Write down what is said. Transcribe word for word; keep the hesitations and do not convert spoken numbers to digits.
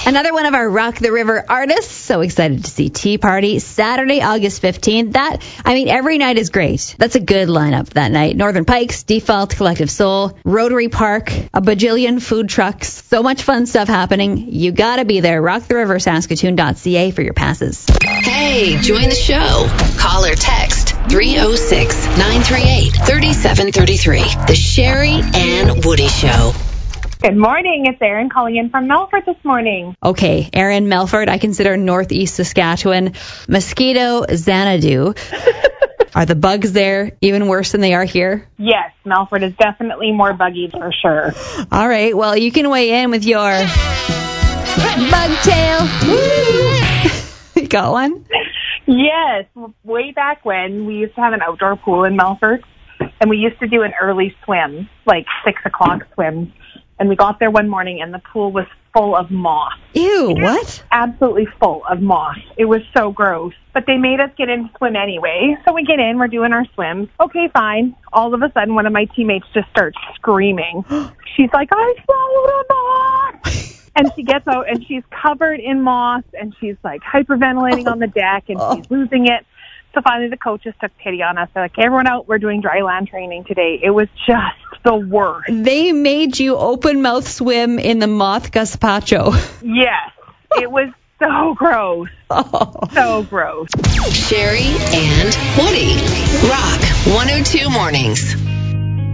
Another one of our Rock the River artists. So excited to see Tea Party Saturday, August fifteenth. That, I mean, every night is great. That's a good lineup that night. Northern Pikes, Default, Collective Soul, Rotary Park, a bajillion food trucks. So much fun stuff happening. You gotta be there. rock the river saskatoon dot c a for your passes. Hey, join the show. Call or text three oh six, nine three eight, three seven three three. The Sherry and Woody Show. Good morning. It's Erin calling in from Melfort this morning. Okay, Erin, Melfort, I consider northeast Saskatchewan. Mosquito Xanadu. Are the bugs there even worse than they are here? Yes, Melfort is definitely more buggy for sure. All right, well, you can weigh in with your bug tail. You got one? Yes. Way back when, we used to have an outdoor pool in Melfort, and we used to do an early swim, like six o'clock swim. And we got there one morning, and the pool was full of moss. Ew, what? Absolutely full of moss. It was so gross. But they made us get in to swim anyway. So we get in, we're doing our swims. Okay, fine. All of a sudden, one of my teammates just starts screaming. She's like, I swallowed a moss! And she gets out, and she's covered in moss, and she's like hyperventilating on the deck, and she's losing it. So finally the coaches took pity on us. They're like, everyone out, we're doing dry land training today. It was just the worst. They made you open mouth swim in the moth gazpacho. Yes. It was so gross. Oh. So gross. Sherry and Woody. Rock one oh two Mornings.